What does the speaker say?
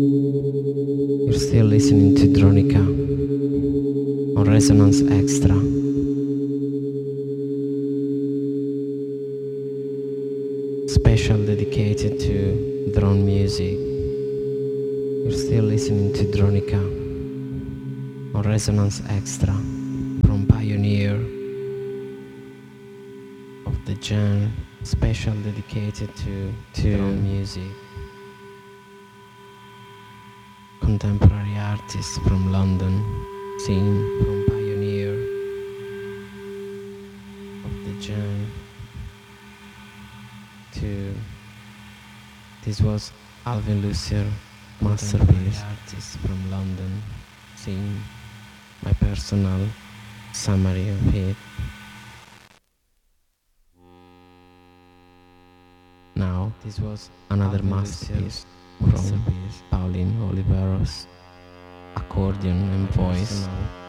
You're still listening to Dronica on Resonance Extra. Special dedicated to drone music. You're still listening to Dronica on Resonance Extra from Pioneer of the Jam. Special dedicated to drone music. Contemporary artists from London, scene from Pioneer of the Jam. This was Alvin Lucier, masterpiece. Artists from London, scene my personal summary of it. Now, this was another masterpiece from Pauline Oliveros, accordion and voice.